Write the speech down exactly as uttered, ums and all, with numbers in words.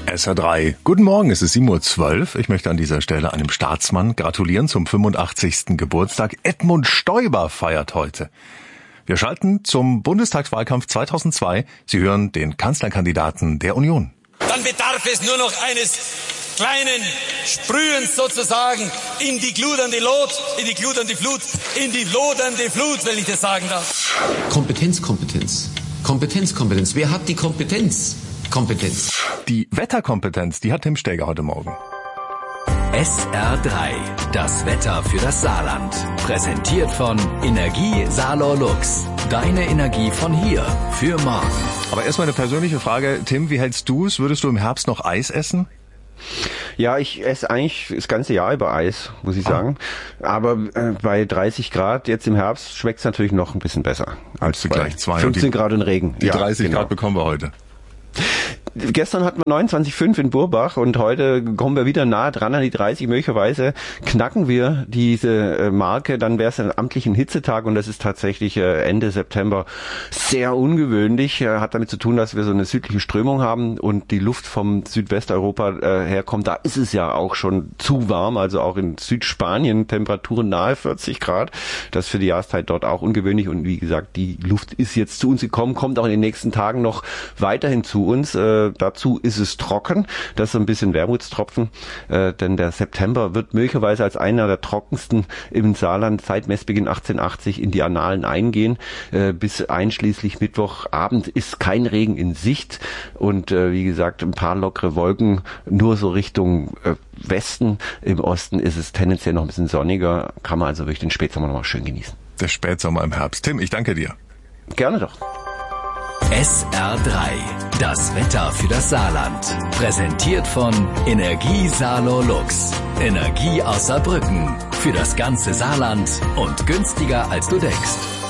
S R drei. Guten Morgen, es ist sieben Uhr zwölf. Ich möchte an dieser Stelle einem Staatsmann gratulieren zum fünfundachtzigsten Geburtstag. Edmund Stoiber feiert heute. Wir schalten zum Bundestagswahlkampf zweitausendzwei. Sie hören den Kanzlerkandidaten der Union. Dann bedarf es nur noch eines kleinen Sprühens sozusagen in die gludernde Lot, in die gludernde Flut, in die lodernde Flut, wenn ich das sagen darf. Kompetenz, Kompetenz. Kompetenz, Kompetenz. Wer hat die Kompetenz? Kompetenz. Die Wetterkompetenz, die hat Tim Steger heute Morgen. S R drei, das Wetter für das Saarland. Präsentiert von Energie Saarlor Lux. Deine Energie von hier für morgen. Aber erstmal eine persönliche Frage. Tim, wie hältst du es? Würdest du im Herbst noch Eis essen? Ja, ich esse eigentlich das ganze Jahr über Eis, muss ich sagen. Aber äh, bei dreißig Grad jetzt im Herbst schmeckt es natürlich noch ein bisschen besser als bei gleich zwei fünfzehn Grad und Regen. Die ja, dreißig genau. Grad bekommen wir heute. Gestern hatten wir neunundzwanzig Komma fünf in Burbach und heute kommen wir wieder nah dran an die dreißig. Möglicherweise knacken wir diese Marke, dann wäre es ein amtlichen Hitzetag und das ist tatsächlich Ende September sehr ungewöhnlich. Hat damit zu tun, dass wir so eine südliche Strömung haben und die Luft vom Südwesteuropa herkommt. Da ist es ja auch schon zu warm, also auch in Südspanien Temperaturen nahe vierzig Grad. Das ist für die Jahreszeit dort auch ungewöhnlich und wie gesagt, die Luft ist jetzt zu uns gekommen, kommt auch in den nächsten Tagen noch weiterhin zu uns. Dazu ist es trocken, das ist ein bisschen Wermutstropfen, äh, denn der September wird möglicherweise als einer der trockensten im Saarland seit Messbeginn achtzehnhundertachtzig in die Annalen eingehen. Äh, bis einschließlich Mittwochabend ist kein Regen in Sicht und äh, wie gesagt ein paar lockere Wolken nur so Richtung äh, Westen. Im Osten ist es tendenziell noch ein bisschen sonniger, kann man also wirklich den Spätsommer noch mal schön genießen. Der Spätsommer im Herbst. Tim, ich danke dir. Gerne doch. S R drei, das Wetter für das Saarland. Präsentiert von Energie Saarlor Lux. Energie aus Saarbrücken. Für das ganze Saarland und günstiger als du denkst.